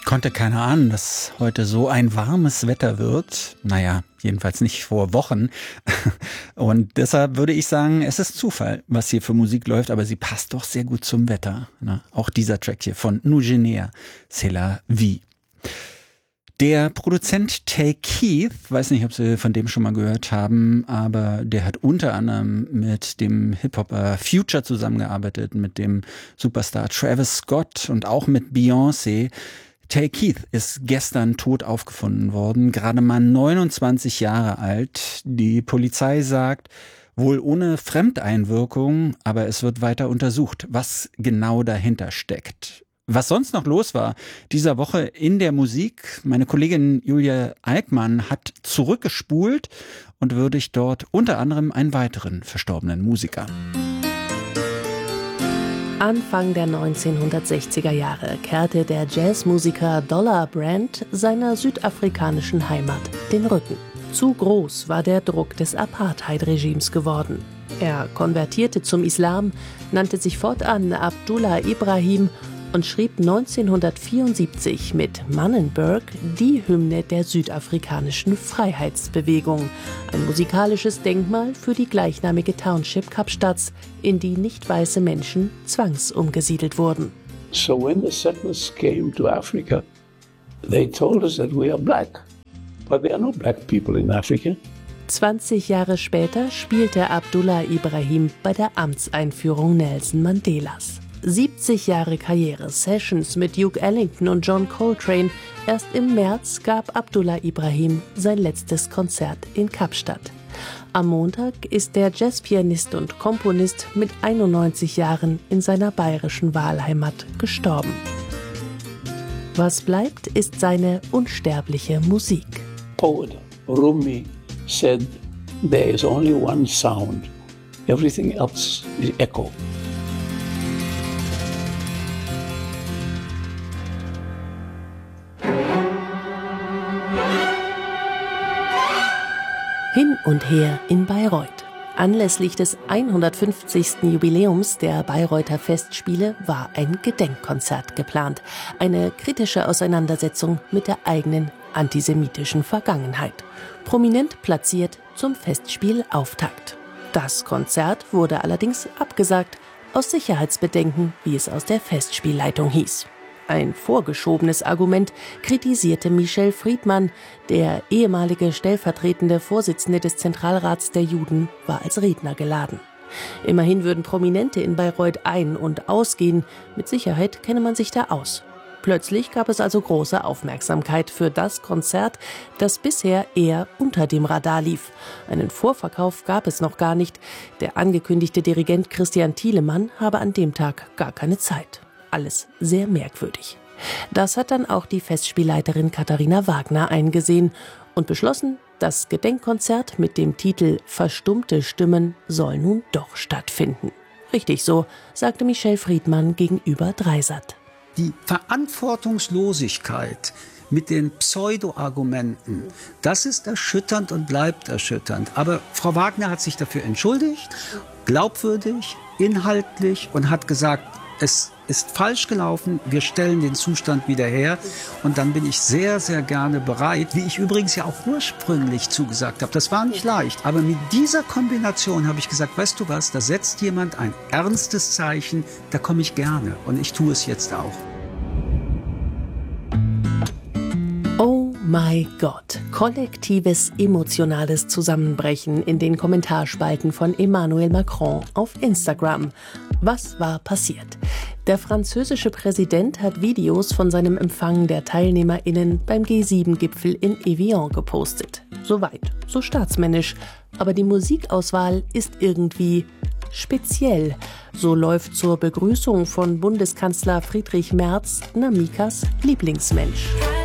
Konnte keiner ahnen, dass heute so ein warmes Wetter wird. Naja, jedenfalls nicht vor Wochen. Und deshalb würde ich sagen, es ist Zufall, was hier für Musik läuft, aber sie passt doch sehr gut zum Wetter. Auch dieser Track hier von Nugenea, C'est la vie. Der Produzent Tay Keith, weiß nicht, ob Sie von dem schon mal gehört haben, aber der hat unter anderem mit dem Hip-Hopper Future zusammengearbeitet, mit dem Superstar Travis Scott und auch mit Beyoncé. Tay Keith ist gestern tot aufgefunden worden, gerade mal 29 Jahre alt. Die Polizei sagt, wohl ohne Fremdeinwirkung, aber es wird weiter untersucht, was genau dahinter steckt. Was sonst noch los war dieser Woche in der Musik, meine Kollegin Julia Alkmann hat zurückgespult und würdigt dort unter anderem einen weiteren verstorbenen Musiker. Anfang der 1960er Jahre kehrte der Jazzmusiker Dollar Brand seiner südafrikanischen Heimat den Rücken. Zu groß war der Druck des Apartheid-Regimes geworden. Er konvertierte zum Islam, nannte sich fortan Abdullah Ibrahim und schrieb 1974 mit Mannenberg die Hymne der südafrikanischen Freiheitsbewegung, ein musikalisches Denkmal für die gleichnamige Township Kapstadts, in die nicht weiße Menschen zwangsumgesiedelt wurden. So when the settlers came to Africa, they told us that we are black, but there are no black people in Africa. 20 Jahre später spielte Abdullah Ibrahim bei der Amtseinführung Nelson Mandelas. 70 Jahre Karriere, Sessions mit Duke Ellington und John Coltrane. Erst im März gab Abdullah Ibrahim sein letztes Konzert in Kapstadt. Am Montag ist der Jazzpianist und Komponist mit 91 Jahren in seiner bayerischen Wahlheimat gestorben. Was bleibt, ist seine unsterbliche Musik. Poet Rumi said, there is only one sound. Everything else is echo. Hin und her in Bayreuth. Anlässlich des 150. Jubiläums der Bayreuther Festspiele war ein Gedenkkonzert geplant. Eine kritische Auseinandersetzung mit der eigenen antisemitischen Vergangenheit. Prominent platziert zum Festspielauftakt. Das Konzert wurde allerdings abgesagt, aus Sicherheitsbedenken, wie es aus der Festspielleitung hieß. Ein vorgeschobenes Argument kritisierte Michel Friedmann. Der ehemalige stellvertretende Vorsitzende des Zentralrats der Juden war als Redner geladen. Immerhin würden Prominente in Bayreuth ein- und ausgehen. Mit Sicherheit kenne man sich da aus. Plötzlich gab es also große Aufmerksamkeit für das Konzert, das bisher eher unter dem Radar lief. Einen Vorverkauf gab es noch gar nicht. Der angekündigte Dirigent Christian Thielemann habe an dem Tag gar keine Zeit. Alles sehr merkwürdig. Das hat dann auch die Festspielleiterin Katharina Wagner eingesehen und beschlossen, das Gedenkkonzert mit dem Titel Verstummte Stimmen soll nun doch stattfinden. Richtig so, sagte Michel Friedmann gegenüber Dreisat. Die Verantwortungslosigkeit mit den Pseudo-Argumenten, das ist erschütternd und bleibt erschütternd. Aber Frau Wagner hat sich dafür entschuldigt, glaubwürdig, inhaltlich und hat gesagt, es ist falsch gelaufen, wir stellen den Zustand wieder her und dann bin ich sehr, sehr gerne bereit, wie ich übrigens ja auch ursprünglich zugesagt habe. Das war nicht leicht, aber mit dieser Kombination habe ich gesagt, weißt du was, da setzt jemand ein ernstes Zeichen, da komme ich gerne und ich tue es jetzt auch. Oh my God, kollektives emotionales Zusammenbrechen in den Kommentarspalten von Emmanuel Macron auf Instagram. Was war passiert? Der französische Präsident hat Videos von seinem Empfang der TeilnehmerInnen beim G7-Gipfel in Evian gepostet. Soweit, so staatsmännisch. Aber die Musikauswahl ist irgendwie speziell. So läuft zur Begrüßung von Bundeskanzler Friedrich Merz Namikas Lieblingsmensch.